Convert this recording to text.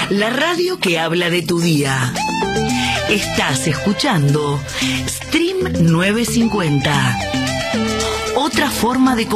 La radio que habla de tu día. Estás escuchando Stream 950. Otra forma de